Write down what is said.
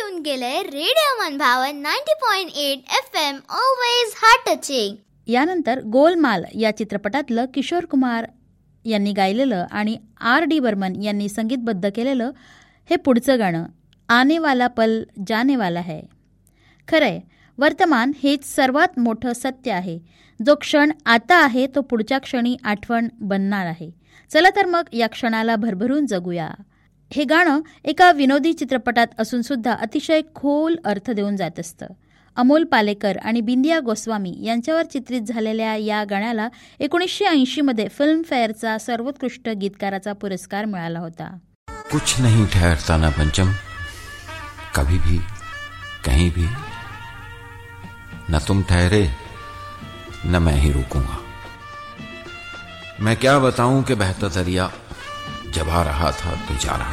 ऐकून गेले रेडिओ मनभावन 90.8 FM ऑलवेज हार्ट टचिंग. यानंतर गोलमाल या चित्रपटातलं किशोर कुमार यांनी गायलेलं आणि R.D. बर्मन यांनी संगीतबद्ध केलेलं हे पुढचं गाणं आने वाला पल जाने वाला है. खरंय, वर्तमान हेच सर्वात मोठं सत्य आहे. जो क्षण आता आहे तो पुढच्या क्षणी आठवण बनणार आहे. चला तर मग या क्षणाला भरभरून जगूया. हे गाणं एका विनोदी चित्रपटात असून सुद्धा अतिशय खोल अर्थ देऊन जात असतं. अमोल पालेकर आणि बिंदिया गोस्वामी यांच्यावर चित्रित झालेल्या या गाण्याला 1980 मध्ये फिल्मफेअरचा सर्वोत्कृष्ट गीतकाराचा पुरस्कार मिळाला होता. कुछ नहीं ठहरता ना पंचम, कभी भी कहीं भी, न तुम ठहरे न मैं ही रुकूंगा. मैं क्या बताऊं कि बहता दरिया जब आ रहा था तो जा रहा